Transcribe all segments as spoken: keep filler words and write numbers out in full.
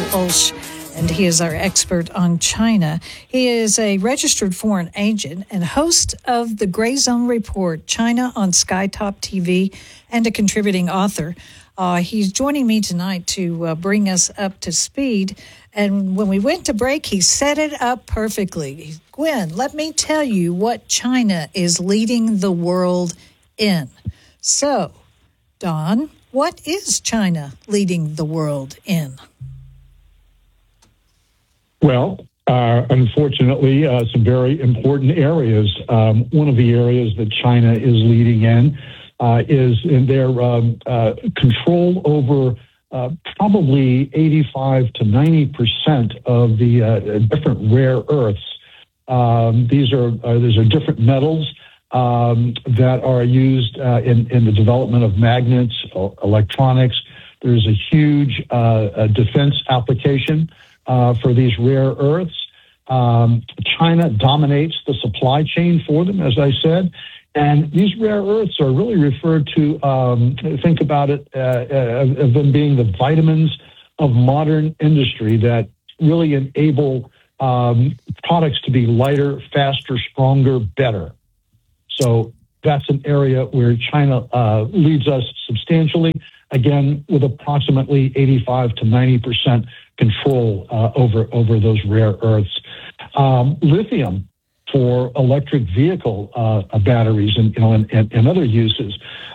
Ulsh, and he is our expert on China. He is a registered foreign agent and host of the Gray Zone Report, China on SkyTop T V, and a contributing author. Uh, he's joining me tonight to uh, bring us up to speed. And when we went to break, he set it up perfectly. Gwen, let me tell you what China is leading the world in. So, Don, what is China leading the world in? Well, uh, unfortunately, uh, some very important areas. Um, one of the areas that China is leading in uh, is in their um, uh, control over uh, probably eighty-five to ninety percent of the uh, different rare earths. Um, these are uh, these are different metals um, that are used uh, in in the development of magnets, electronics. There's a huge uh, a defense application Uh, for these rare earths. Um, China dominates the supply chain for them, as I said. And these rare earths are really referred to, um, think about it, uh, uh, of them being the vitamins of modern industry that really enable um, products to be lighter, faster, stronger, better. So that's an area where China uh, leads us substantially, again, with approximately eighty-five to ninety percent control uh, over over those rare earths. Um, lithium for electric vehicle uh, batteries and you know and, and, and other uses.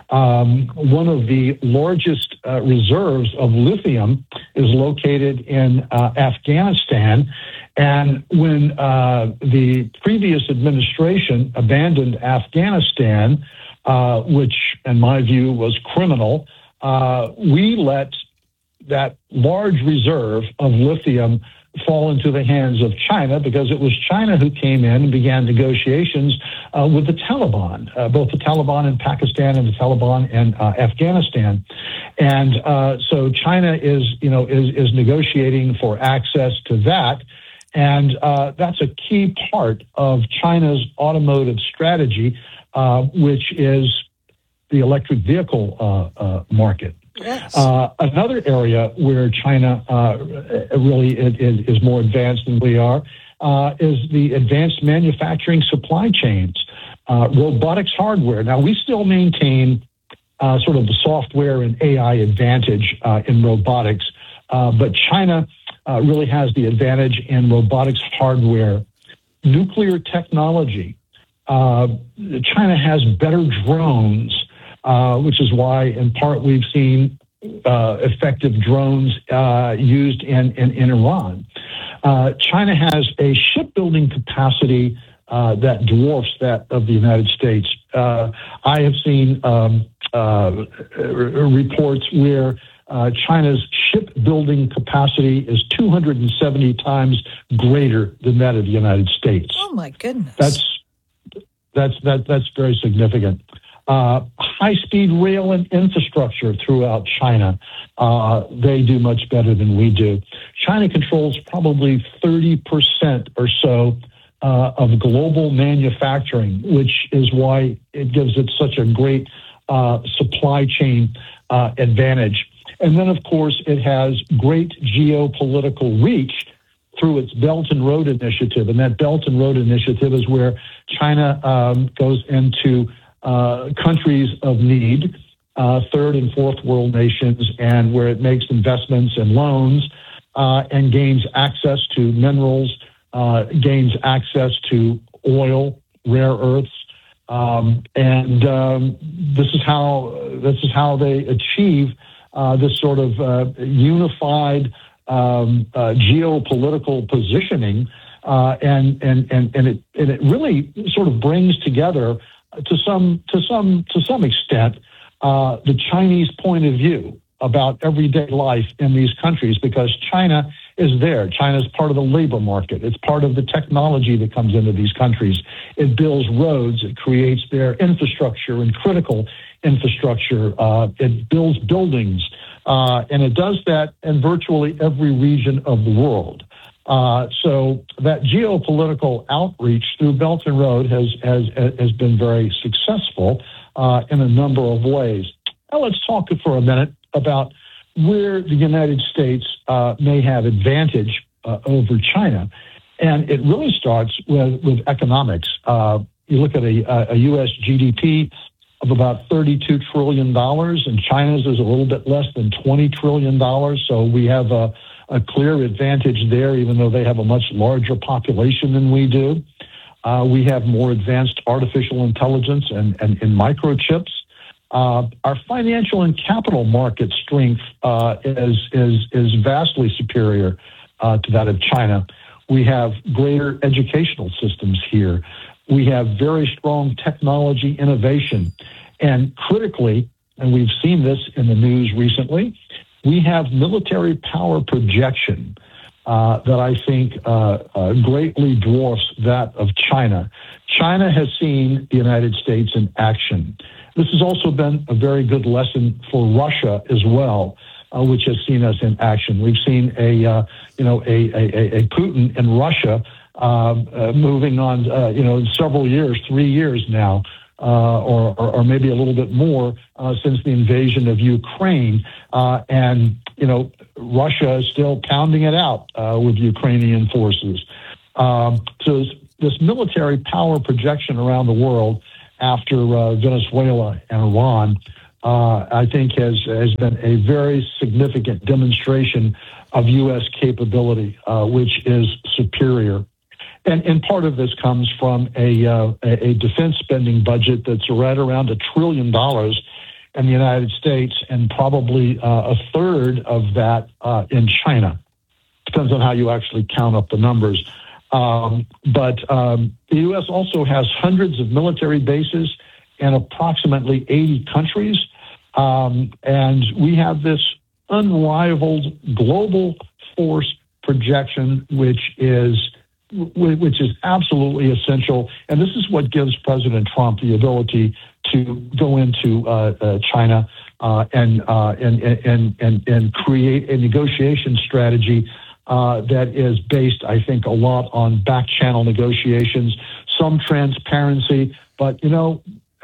Um, one of the largest uh, reserves of lithium is located in uh, Afghanistan. And when uh, the previous administration abandoned Afghanistan, uh, which in my view was criminal, uh, we let that large reserve of lithium fall into the hands of China, because it was China who came in and began negotiations uh, with the Taliban, uh, both the Taliban in Pakistan and the Taliban in uh, Afghanistan. And uh, so China is, you know, is, is negotiating for access to that. And uh, that's a key part of China's automotive strategy, uh, which is the electric vehicle uh, uh, market. Yes. Uh, another area where China uh, really is, is more advanced than we are uh, is the advanced manufacturing supply chains, uh, robotics hardware. Now, we still maintain uh, sort of the software and A I advantage uh, in robotics, uh, but China uh, really has the advantage in robotics hardware. Nuclear technology. Uh, China has better drones. Uh, which is why, in part, we've seen uh, effective drones uh, used in, in, in Iran. Uh, China has a shipbuilding capacity uh, that dwarfs that of the United States. Uh, I have seen um, uh, reports where uh, China's shipbuilding capacity is two hundred seventy times greater than that of the United States. Oh, my goodness. That's, that's, that, that's very significant. Uh, high-speed rail and infrastructure throughout China. Uh, they do much better than we do. China controls probably thirty percent or so uh, of global manufacturing, which is why it gives it such a great uh, supply chain uh, advantage. And then, of course, it has great geopolitical reach through its Belt and Road Initiative. And that Belt and Road Initiative is where China um, goes into Uh, countries of need, uh, third and fourth world nations, and where it makes investments and loans uh, and gains access to minerals, uh, gains access to oil, rare earths, um, and um, this is how this is how they achieve uh, this sort of uh, unified um, uh, geopolitical positioning, uh, and and and and it and it really sort of brings together, to some to some to some extent, uh, the Chinese point of view about everyday life in these countries, because China is there. China is part of the labor market. It's part of the technology that comes into these countries. It builds roads. It creates their infrastructure and critical infrastructure. Uh, it builds buildings, uh, and it does that in virtually every region of the world. Uh, so that geopolitical outreach through Belt and Road has has has been very successful uh, in a number of ways. Now let's talk for a minute about where the United States uh, may have advantage uh, over China. And it really starts with, with economics. Uh, you look at a, a U S G D P of about thirty-two trillion dollars, and China's is a little bit less than twenty trillion dollars. So we have a, a clear advantage there, even though they have a much larger population than we do. Uh, we have more advanced artificial intelligence and, and, and microchips. Uh, our financial and capital market strength uh, is, is, is vastly superior uh, to that of China. We have greater educational systems here. We have very strong technology innovation. And critically, and we've seen this in the news recently, we have military power projection uh, that I think uh, uh, greatly dwarfs that of China. China has seen the United States in action. This has also been a very good lesson for Russia as well, uh, which has seen us in action. We've seen a, uh, you know, a, a, a Putin in Russia um, uh, moving on, uh, you know, several years, three years now, uh, or, or, or maybe a little bit more uh, since the invasion of Ukraine. Uh, and, you know, Russia is still pounding it out uh, with Ukrainian forces. Um, so this military power projection around the world after uh, Venezuela and Iran, uh, I think has, has been a very significant demonstration of U S capability, uh, which is superior. And, and part of this comes from a, uh, a defense spending budget that's right around a trillion dollars in the United States, and probably uh, a third of that uh, in China. Depends on how you actually count up the numbers. Um, but um, the U S also has hundreds of military bases in approximately eighty countries. Um, and we have this unrivaled global force projection, which is which is absolutely essential. And this is what gives President Trump the ability to go into uh, uh, China uh, and, uh, and, and, and, and create a negotiation strategy uh, that is based, I think, a lot on back channel negotiations, some transparency. But, you know,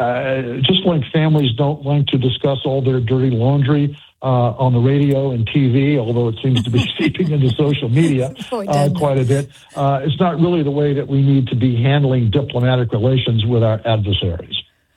uh, just like families don't like to discuss all their dirty laundry Uh, on the radio and T V, although it seems to be seeping into social media uh, quite a bit. Uh, it's not really the way that we need to be handling diplomatic relations with our adversaries.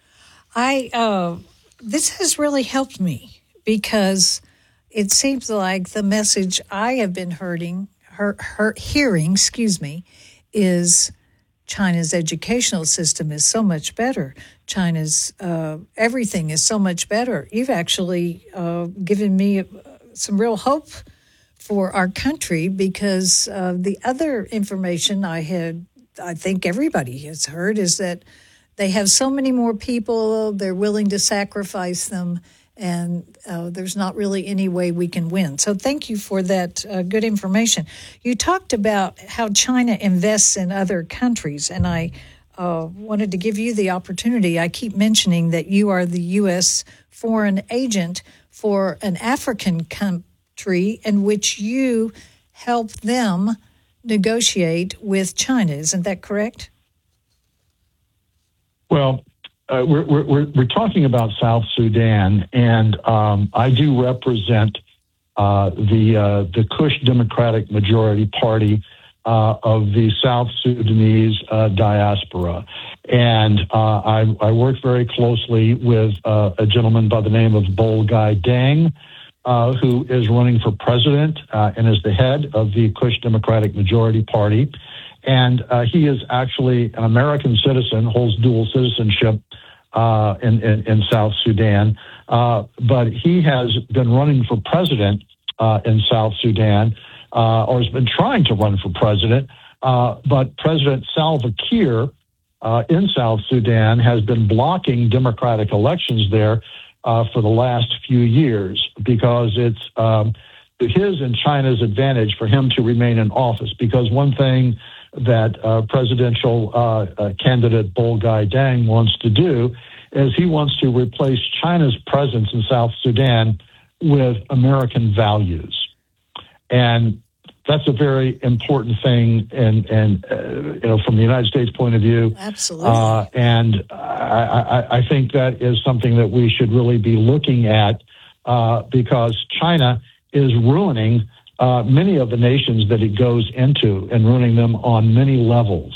I uh, this has really helped me, because it seems like the message I have been hearing, her, her, hearing, excuse me, is China's educational system is so much better. China's uh, everything is so much better. You've actually uh, given me some real hope for our country, because uh, the other information I had, I think everybody has heard, is that they have so many more people, they're willing to sacrifice them, and uh, there's not really any way we can win. So thank you for that uh, good information. You talked about how China invests in other countries, and I uh, wanted to give you the opportunity. I keep mentioning that you are the U S foreign agent for an African country in which you help them negotiate with China. Isn't that correct? Well, Uh, we're, we're, we're talking about South Sudan, and um, I do represent uh, the uh, the Kush Democratic Majority Party uh, of the South Sudanese uh, diaspora, and uh, I, I work very closely with uh, a gentleman by the name of Bolgai Deng, uh, who is running for president uh, and is the head of the Kush Democratic Majority Party. And uh, he is actually an American citizen, holds dual citizenship uh, in, in, in South Sudan. Uh, but he has been running for president uh, in South Sudan, uh, or has been trying to run for president. Uh, but President Salva Kiir uh, in South Sudan has been blocking democratic elections there uh, for the last few years, because it's um, his and China's advantage for him to remain in office. Because one thing that uh, presidential uh, uh, candidate Bolgai Deng wants to do is he wants to replace China's presence in South Sudan with American values. And that's a very important thing, and, and uh, you know, from the United States point of view. Absolutely. Uh, and I, I, I think that is something that we should really be looking at uh, because China is ruining uh, many of the nations that it goes into and ruining them on many levels.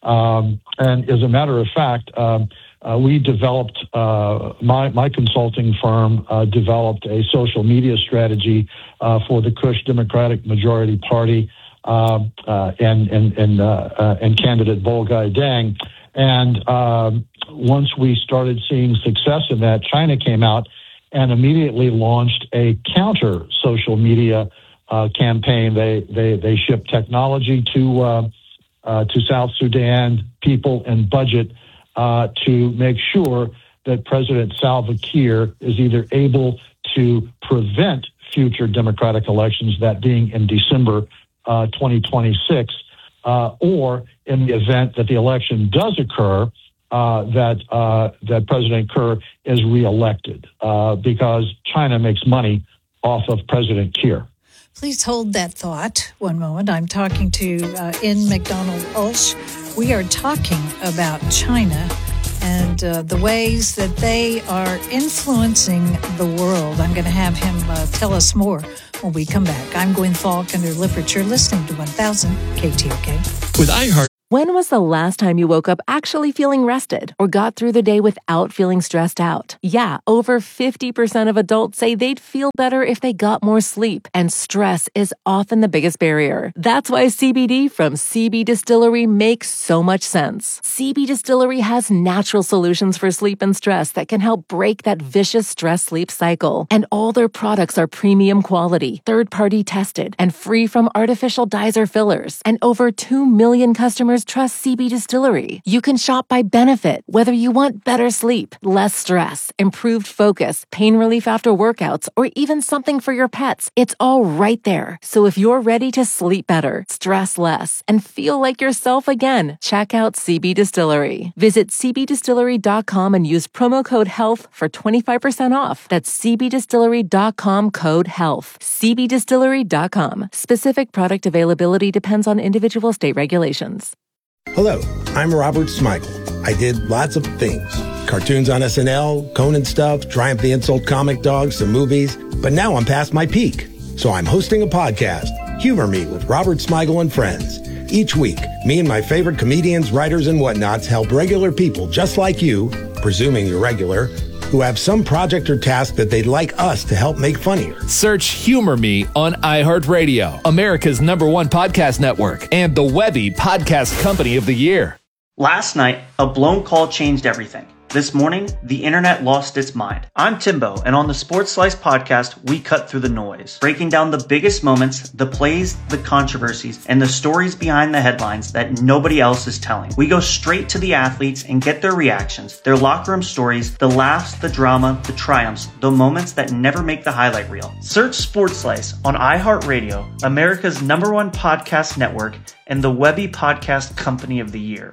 Um, and as a matter of fact, um, uh, we developed, uh, my, my consulting firm uh, developed a social media strategy uh, for the Kush Democratic Majority Party uh, uh, and, and, and, uh, uh, and candidate Bolgai Deng. And um, once we started seeing success in that, China came out and immediately launched a counter social media uh, campaign. They, they, they shipped technology to uh, Uh, to South Sudan people and budget uh, to make sure that President Salva Kiir is either able to prevent future democratic elections, that being in December uh, twenty twenty-six, uh, or in the event that the election does occur, uh, that uh, that President Kiir is reelected, uh, because China makes money off of President Kiir. Please hold that thought one moment. I'm talking to uh, N. McDonald Ulsh. We are talking about China and uh, the ways that they are influencing the world. I'm going to have him uh, tell us more when we come back. I'm Gwen Falk under Lippert. You're listening to one thousand K T O K. With iHeart. When was the last time you woke up actually feeling rested or got through the day without feeling stressed out? Yeah, over fifty percent of adults say they'd feel better if they got more sleep, and stress is often the biggest barrier. That's why C B D from C B Distillery makes so much sense. C B Distillery has natural solutions for sleep and stress that can help break that vicious stress-sleep cycle. And all their products are premium quality, third-party tested, and free from artificial dyes or fillers. And over two million customers trust C B Distillery. You can shop by benefit, whether you want better sleep, less stress, improved focus, pain relief after workouts, or even something for your pets. It's all right there. So if you're ready to sleep better, stress less, and feel like yourself again, check out C B Distillery. Visit c b distillery dot com and use promo code HEALTH for twenty-five percent off. That's c b distillery dot com code HEALTH. c b distillery dot com. Specific product availability depends on individual state regulations. Hello, I'm Robert Smigel. I did lots of things. Cartoons on S N L, Conan stuff, Triumph the Insult comic dogs, some movies. But now I'm past my peak. So I'm hosting a podcast, Humor Me with Robert Smigel and Friends. Each week, me and my favorite comedians, writers, and whatnots help regular people just like you, presuming you're regular, who have some project or task that they'd like us to help make funnier. Search Humor Me on iHeartRadio, America's number one podcast network, and the Webby Podcast Company of the Year. Last night, a blown call changed everything. This morning, the internet lost its mind. I'm Timbo, and on the Sports Slice podcast, we cut through the noise, breaking down the biggest moments, the plays, the controversies, and the stories behind the headlines that nobody else is telling. We go straight to the athletes and get their reactions, their locker room stories, the laughs, the drama, the triumphs, the moments that never make the highlight reel. Search Sports Slice on iHeartRadio, America's number one podcast network, and the Webby Podcast Company of the Year.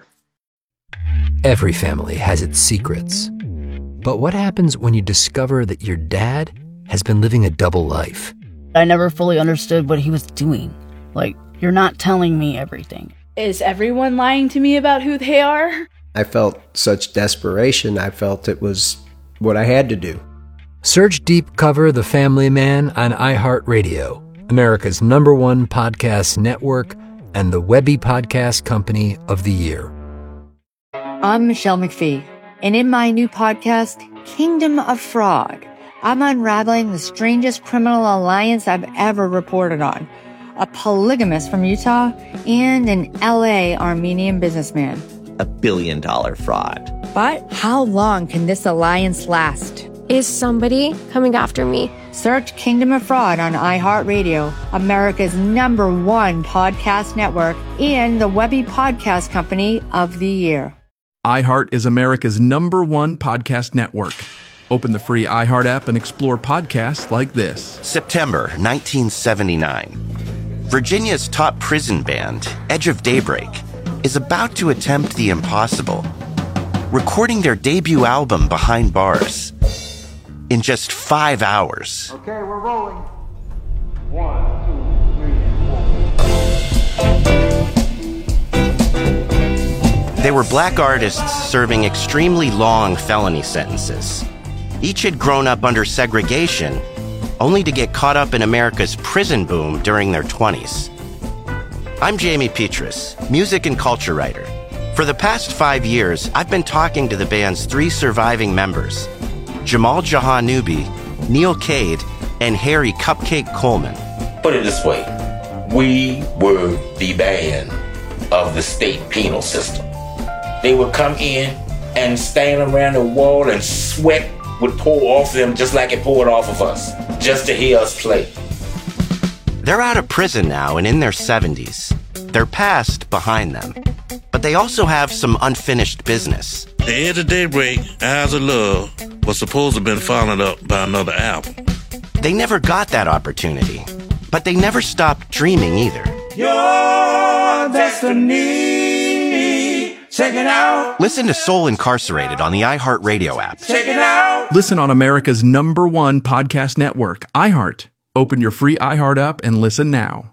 Every family has its secrets. But what happens when you discover that your dad has been living a double life? I never fully understood what he was doing. Like, you're not telling me everything. Is everyone lying to me about who they are? I felt such desperation. I felt it was what I had to do. Search Deep Cover The Family Man on iHeartRadio, America's number one podcast network, and the Webby Podcast Company of the Year. I'm Michelle McPhee, and in my new podcast, Kingdom of Fraud, I'm unraveling the strangest criminal alliance I've ever reported on. A polygamist from Utah and an L A Armenian businessman. A billion dollar fraud. But how long can this alliance last? Is somebody coming after me? Search Kingdom of Fraud on iHeartRadio, America's number one podcast network, and the Webby Podcast Company of the Year. iHeart is America's number one podcast network. Open the free iHeart app and explore podcasts like this. September nineteen seventy-nine. Virginia's top prison band, Edge of Daybreak, is about to attempt the impossible, recording their debut album Behind Bars in just five hours. Okay, we're rolling. One, two, three, and four. They were black artists serving extremely long felony sentences. Each had grown up under segregation only to get caught up in America's prison boom during their twenties. I'm Jamie Petrus, music and culture writer. For the past five years, I've been talking to the band's three surviving members, Jamal Jahanoubi, Neil Cade, and Harry Cupcake Coleman. Put it this way, we were the band of the state penal system. They would come in and stand around the wall and sweat would pour off them just like it poured off of us, just to hear us play. They're out of prison now and in their seventies. Their past behind them. But they also have some unfinished business. The Edge of Daybreak, Eyes of Love, was supposed to have been followed up by another album. They never got that opportunity, but they never stopped dreaming either. Your destiny, check it out. Listen to Soul Incarcerated on the iHeartRadio app. Check it out. Listen on America's number one podcast network, iHeart. Open your free iHeart app and listen now.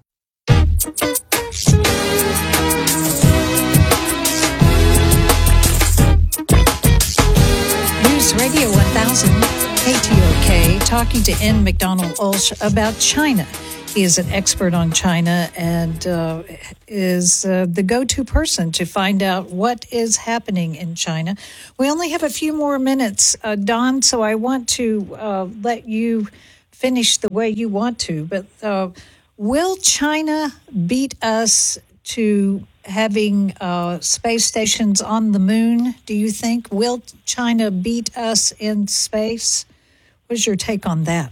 News Radio one thousand, K T O K, talking to N. McDonald Ulsh about China. He is an expert on China and uh, is uh, the go-to person to find out what is happening in China. We only have a few more minutes, uh, Don, so I want to uh, let you finish the way you want to. But uh, will China beat us to having uh, space stations on the moon, do you think? Will China beat us in space? What's your take on that?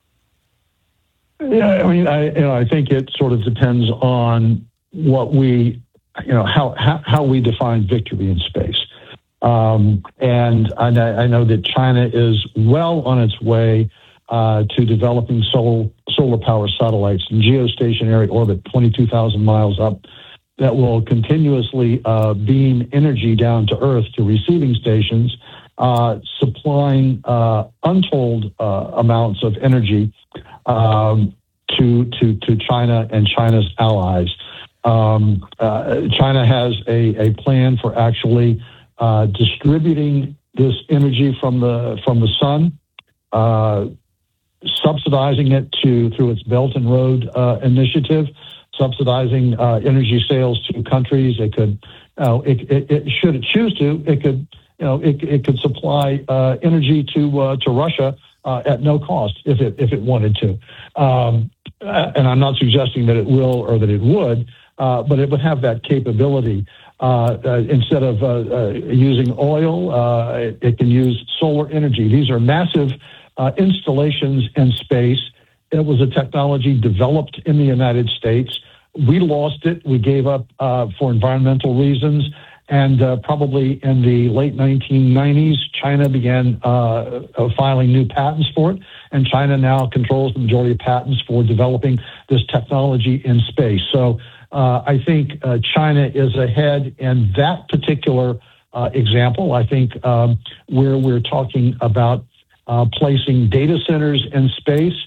Yeah, I mean, I you know, I think it sort of depends on what we, you know, how how, how we define victory in space. Um, and I, I know that China is well on its way uh, to developing solar solar power satellites in geostationary orbit, twenty-two thousand miles up, that will continuously uh, beam energy down to Earth to receiving stations, uh, supplying uh, untold uh, amounts of energy um, to, to, to China and China's allies. Um, uh, China has a, a plan for actually uh, distributing this energy from the from the sun, uh, subsidizing it to through its Belt and Road uh, initiative, subsidizing uh, energy sales to countries. It could, uh, it, it, it should it choose to, it could, you know, it, it could supply uh, energy to uh, to Russia uh, at no cost if it if it wanted to. Um, and I'm not suggesting that it will or that it would, uh, but it would have that capability. Uh, uh, instead of uh, uh, using oil, uh, it, it can use solar energy. These are massive uh, installations in space. It was a technology developed in the United States. We lost it. We gave up uh, for environmental reasons. And uh, probably in the late nineteen nineties, China began uh, filing new patents for it. And China now controls the majority of patents for developing this technology in space. So uh, I think uh, China is ahead in that particular uh, example. I think um, where we're talking about uh, placing data centers in space,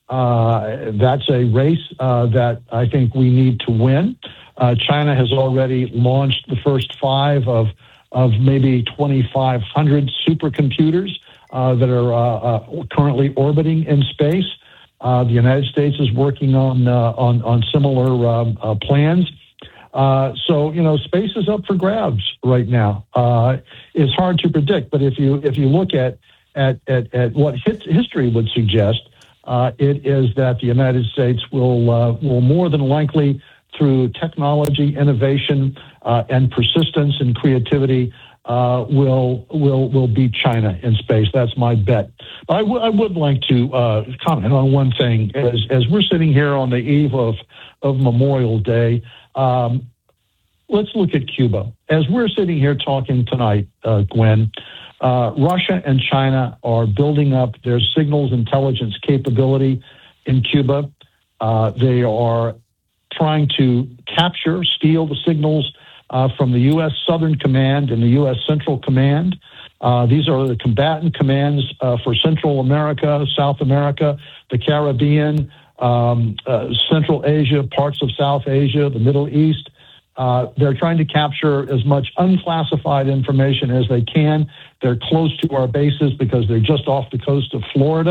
Uh, that's a race uh, that I think we need to win. Uh, China has already launched the first five of of maybe twenty-five hundred supercomputers uh, that are uh, uh, currently orbiting in space. Uh, the United States is working on uh, on on similar um, uh, plans. Uh, so you know, space is up for grabs right now. Uh, it's hard to predict, but if you if you look at at at, at what hit, history would suggest. Uh, it is that the United States will uh, will more than likely, through technology, innovation, uh, and persistence and creativity, uh, will will will beat China in space. That's my bet. But I, w- I would like to uh, comment on one thing. As as we're sitting here on the eve of of Memorial Day, um, let's look at Cuba. As we're sitting here talking tonight, uh, Gwen. Uh, Russia and China are building up their signals intelligence capability in Cuba. Uh, they are trying to capture, steal the signals uh, from the U S Southern Command and the U S Central Command. Uh, these are the combatant commands uh, for Central America, South America, the Caribbean, um, uh, Central Asia, parts of South Asia, the Middle East. Uh, they're trying to capture as much unclassified information as they can. They're close to our bases because they're just off the coast of Florida.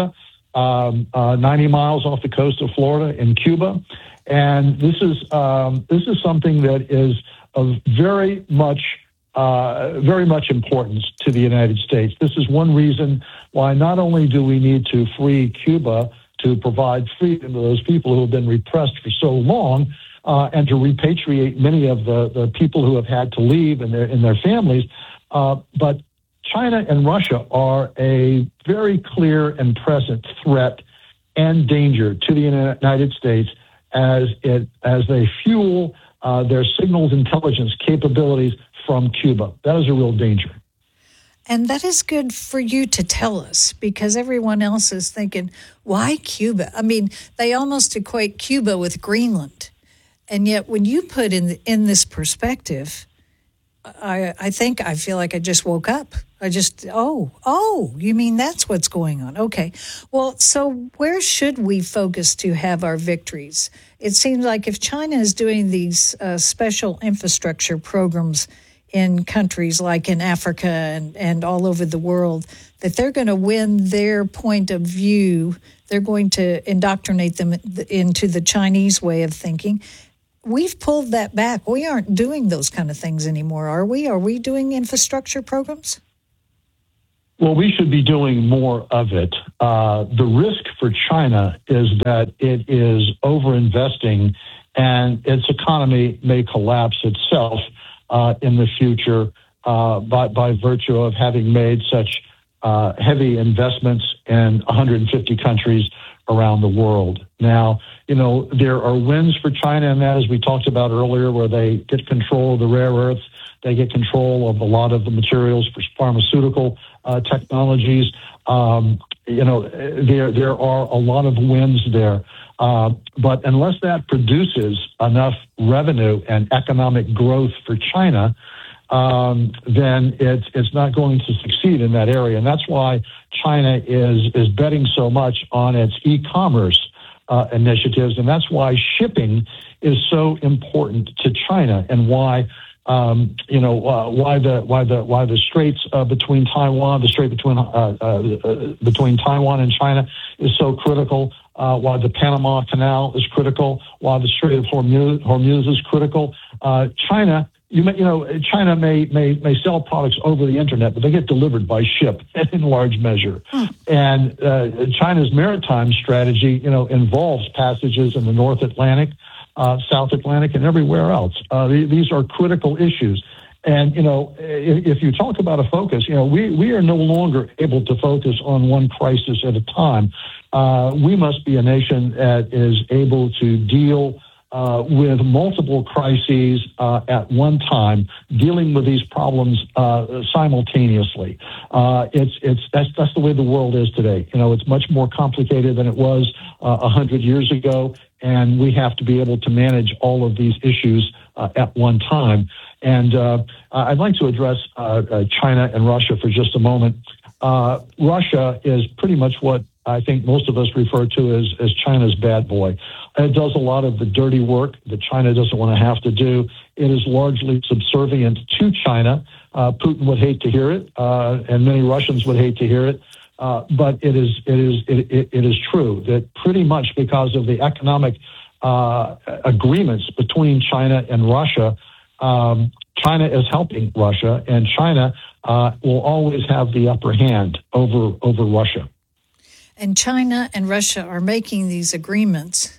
um, uh, ninety miles off the coast of Florida in Cuba. And this is um, this is something that is of very much uh, very much importance to the United States. This is one reason why not only do we need to free Cuba to provide freedom to those people who have been repressed for so long, uh, and to repatriate many of the, the people who have had to leave and their in their families, uh, but China and Russia are a very clear and present threat and danger to the United States as it as they fuel uh, their signals intelligence capabilities from Cuba. That is a real danger. And that is good for you to tell us, because everyone else is thinking, why Cuba? I mean, they almost equate Cuba with Greenland. And yet when you put in in this perspective, I, I think I feel like I just woke up. I just, oh, oh, you mean that's what's going on. Okay. Well, so where should we focus to have our victories? It seems like if China is doing these uh, special infrastructure programs in countries like in Africa and, and all over the world, that they're going to win their point of view. They're going to indoctrinate them into the Chinese way of thinking. We've pulled that back. We aren't doing those kind of things anymore, are we? Are we doing infrastructure programs? Well, we should be doing more of it. Uh, the risk for China is that it is overinvesting and its economy may collapse itself uh, in the future uh, by, by virtue of having made such uh, heavy investments in one hundred fifty countries around the world. Now, you know, there are wins for China in that, as we talked about earlier, where they get control of the rare earths, they get control of a lot of the materials for pharmaceutical uh, technologies. Um, you know, there there are a lot of wins there. Uh, but unless that produces enough revenue and economic growth for China, um, then it's it's not going to succeed in that area. And that's why China is is betting so much on its e-commerce uh, initiatives, and that's why shipping is so important to China, and why um, you know uh, why the why the why the straits uh, between Taiwan, the strait between uh, uh, between Taiwan and China is so critical. Uh, why the Panama Canal is critical. Why the Strait of Hormuz, Hormuz is critical. Uh, China. You may, you know, China may, may may sell products over the internet, but they get delivered by ship in large measure. Hmm. And uh, China's maritime strategy, you know, involves passages in the North Atlantic, uh, South Atlantic, and everywhere else. Uh, these are critical issues. And, you know, if, if you talk about a focus, you know, we, we are no longer able to focus on one crisis at a time. Uh, we must be a nation that is able to deal Uh, with multiple crises uh, at one time, dealing with these problems uh, simultaneously. Uh, it's it's that's that's the way the world is today. You know, it's much more complicated than it was uh, a hundred years ago, and we have to be able to manage all of these issues uh, at one time. And uh, I'd like to address uh, uh, China and Russia for just a moment. Uh, Russia is pretty much what I think most of us refer to as, as China's bad boy. It does a lot of the dirty work that China doesn't want to have to do. It is largely subservient to China. Uh, Putin would hate to hear it, uh, and many Russians would hate to hear it. Uh, but it is it is it, it, it is true that pretty much because of the economic uh, agreements between China and Russia, um, China is helping Russia, and China uh, will always have the upper hand over over Russia. And China and Russia are making these agreements.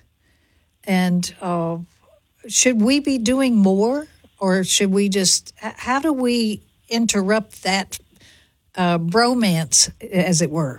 And uh, should we be doing more, or should we just, how do we interrupt that uh, bromance, as it were?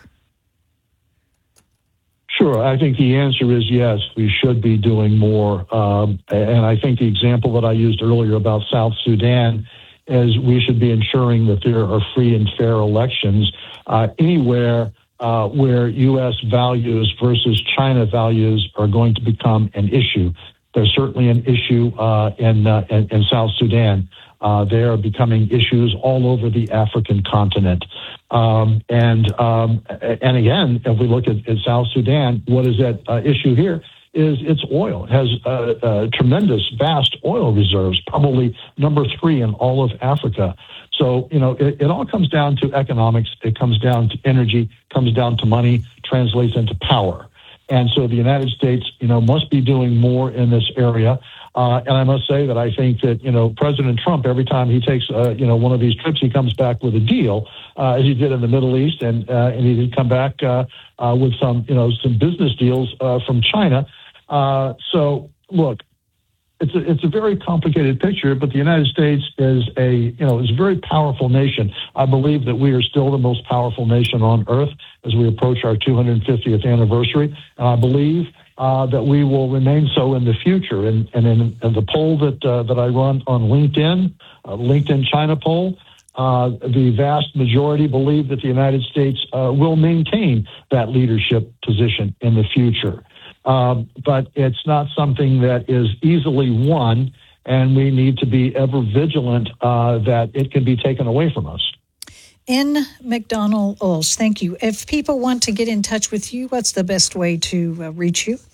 Sure. I think the answer is yes, we should be doing more. Um, and I think the example that I used earlier about South Sudan is we should be ensuring that there are free and fair elections uh, anywhere Uh, where U S values versus China values are going to become an issue. There's certainly an issue uh, in, uh, in in South Sudan. Uh, they are becoming issues all over the African continent. Um, and um, and again, if we look at, at South Sudan, what is at uh, issue here is its oil. It has uh, uh, tremendous, vast oil reserves, probably number three in all of Africa. So, you know, it, it all comes down to economics. It comes down to energy, comes down to money, translates into power. And so the United States, you know, must be doing more in this area. Uh, and I must say that I think that, you know, President Trump, every time he takes, uh, you know, one of these trips, he comes back with a deal, uh, as he did in the Middle East. And, uh, and he did come back uh, uh, with some, you know, some business deals uh, from China. Uh, so, look, it's a, it's a very complicated picture, but the United States is a, you know, is a very powerful nation. I believe that we are still the most powerful nation on earth as we approach our two hundred fiftieth anniversary. And I believe uh, that we will remain so in the future. And, and in, in the poll that, uh, that I run on LinkedIn, uh, LinkedIn China poll, uh, the vast majority believe that the United States uh, will maintain that leadership position in the future. Um, but it's not something that is easily won, and we need to be ever vigilant uh, that it can be taken away from us. N. McDonald Ulsh, thank you. If people want to get in touch with you, what's the best way to uh, reach you?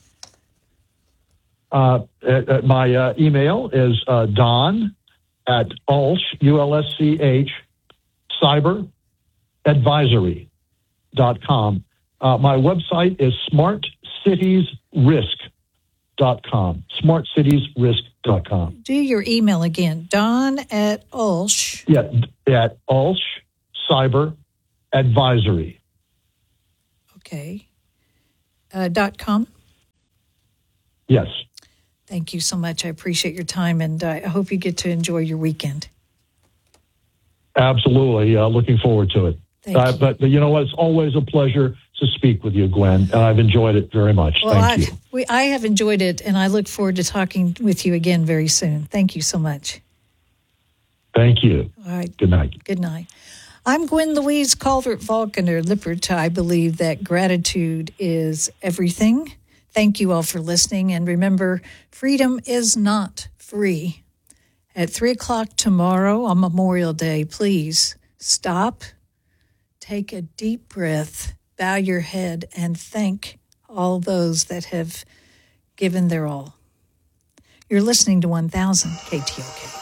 Uh, uh, my uh, email is uh, Don at Ulsh, U L S C H, cyber advisory dot com. Uh, my website is smart cities risk dot com. smart cities risk dot com. Do your email again. Don at Ulsh. Yeah, at Ulsh Cyber Advisory. Okay. Uh, dot com? Yes. Thank you so much. I appreciate your time, and uh, I hope you get to enjoy your weekend. Absolutely. Uh, looking forward to it. Uh, but, but you know what? It's always a pleasure to speak with you, Gwen, and I've enjoyed it very much. Well, Thank I, you. We, I have enjoyed it, and I look forward to talking with you again very soon. Thank you so much. Thank you. All right. Good night. Good night. I'm Gwen Louise Calvert-Falconer Lippert. I believe that gratitude is everything. Thank you all for listening, and remember, freedom is not free. At three o'clock tomorrow on Memorial Day, please stop, take a deep breath, bow your head, and thank all those that have given their all. You're listening to one thousand K T O K.